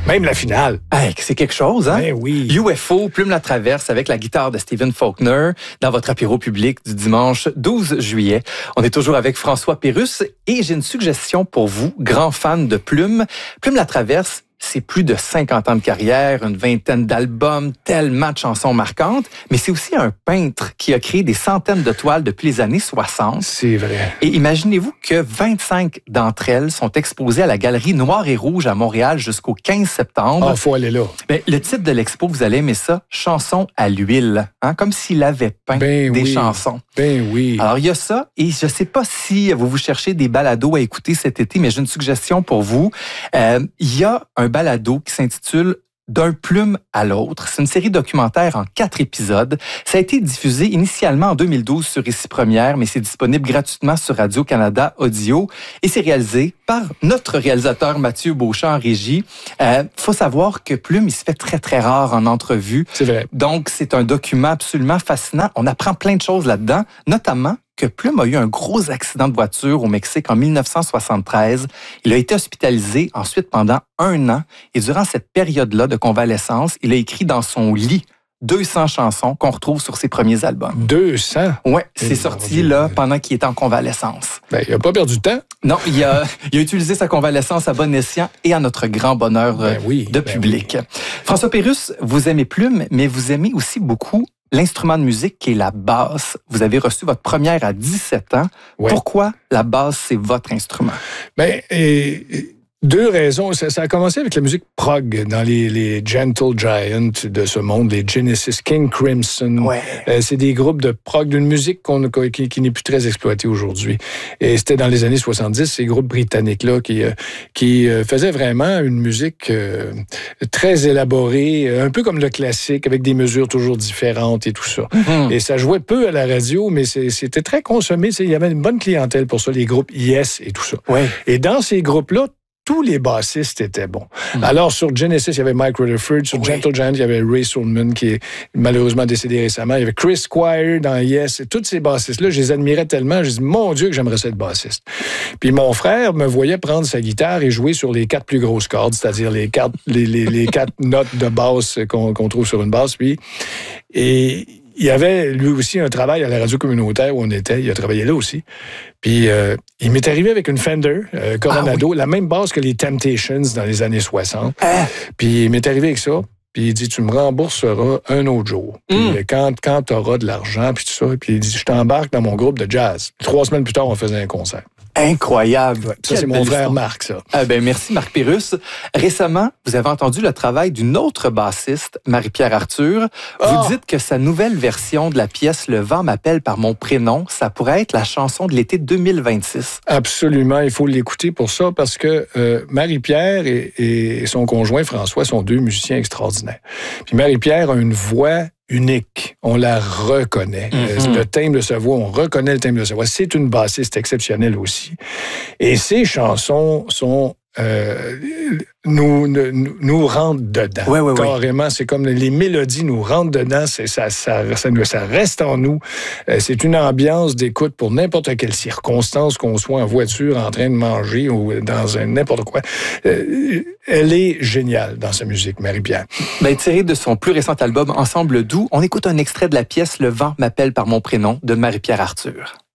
Même la finale. Hey, c'est quelque chose, hein? Ben oui. UFO, Plume la traverse avec la guitare de Stephen Faulkner dans votre apéro public du dimanche 12 juillet. On est toujours avec François Pérusse et j'ai une suggestion pour vous, grand fan de Plume. Plume la traverse, c'est plus de 50 ans de carrière, une vingtaine d'albums, tellement de chansons marquantes, mais c'est aussi un peintre qui a créé des centaines de toiles depuis les années 60. C'est vrai. Et imaginez-vous que 25 d'entre elles sont exposées à la Galerie Noir et Rouge à Montréal jusqu'au 15 septembre. Ah, faut aller là. Mais le titre de l'expo, vous allez aimer ça, Chansons à l'huile, hein, comme s'il avait peint des chansons. Ben oui. Alors, il y a ça, et je ne sais pas si vous cherchez des balados à écouter cet été, mais j'ai une suggestion pour vous. Il y a un balado qui s'intitule D'un plume à l'autre. C'est une série documentaire en 4 épisodes. Ça a été diffusé initialement en 2012 sur Ici Première, mais c'est disponible gratuitement sur Radio-Canada Audio et c'est réalisé par notre réalisateur Mathieu Beauchamp en régie. Faut savoir que Plume, il se fait très, très rare en entrevue. C'est vrai. Donc, c'est un document absolument fascinant. On apprend plein de choses là-dedans, notamment que Plume a eu un gros accident de voiture au Mexique en 1973. Il a été hospitalisé ensuite pendant 1 an. Et durant cette période-là de convalescence, il a écrit dans son lit 200 chansons qu'on retrouve sur ses premiers albums. 200? Oui, c'est sorti là pendant qu'il était en convalescence. Ben, il n'a pas perdu de temps. Non, il a utilisé sa convalescence à bon escient et à notre grand bonheur de public. Oui. François Pérusse, vous aimez Plume, mais vous aimez aussi beaucoup l'instrument de musique qui est la basse. Vous avez reçu votre première à 17 ans. Ouais. Pourquoi la basse, c'est votre instrument? Ben, 2 raisons. Ça a commencé avec la musique prog dans les Gentle Giant de ce monde, les Genesis, King Crimson. Ouais. C'est des groupes de prog, d'une musique qui n'est plus très exploitée aujourd'hui. Et c'était dans les années 70, ces groupes britanniques-là qui faisaient vraiment une musique très élaborée, un peu comme le classique, avec des mesures toujours différentes et tout ça. Mm-hmm. Et ça jouait peu à la radio, mais c'était très consommé. Il y avait une bonne clientèle pour ça, les groupes Yes et tout ça. Ouais. Et dans ces groupes-là, tous les bassistes étaient bons. Alors, sur Genesis, il y avait Mike Rutherford. Sur Gentle Giant, il y avait Ray Solomon, qui est malheureusement décédé récemment. Il y avait Chris Squire dans Yes. Et tous ces bassistes-là, je les admirais tellement. Je dis, mon Dieu, que j'aimerais ça être bassiste. Puis mon frère me voyait prendre sa guitare et jouer sur les 4 plus grosses cordes, c'est-à-dire les 4 notes de basse qu'on trouve sur une basse. Et il y avait, lui aussi, un travail à la radio communautaire où on était. Il a travaillé là aussi. Puis, il m'est arrivé avec une Fender Coronado, la même basse que les Temptations dans les années 60. Puis, il m'est arrivé avec ça. Puis, il dit, tu me rembourseras un autre jour. Puis, quand tu auras de l'argent, puis tout ça. Puis, il dit, je t'embarque dans mon groupe de jazz. 3 semaines plus tard, on faisait un concert. Incroyable. Ça, c'est mon frère Marc, ça. Merci, Marc Pérusse. Récemment, vous avez entendu le travail d'une autre bassiste, Marie-Pierre Arthur. Vous dites que sa nouvelle version de la pièce « Le vent m'appelle par mon prénom », ça pourrait être la chanson de l'été 2026. Absolument, il faut l'écouter pour ça, parce que Marie-Pierre et son conjoint François sont 2 musiciens extraordinaires. Puis Marie-Pierre a une voix unique. On la reconnaît. Le timbre de sa voix, on reconnaît le timbre de sa voix. C'est une bassiste exceptionnelle aussi. Et ses chansons sont nous rentrent dedans. Ouais. Carrément, c'est comme les mélodies nous rentrent dedans, ça reste en nous. C'est une ambiance d'écoute pour n'importe quelle circonstance, qu'on soit en voiture, en train de manger ou dans n'importe quoi. Elle est géniale dans sa musique, Marie-Pierre. Tiré de son plus récent album Ensemble doux, on écoute un extrait de la pièce « Le vent m'appelle par mon prénom » de Marie-Pierre Arthur.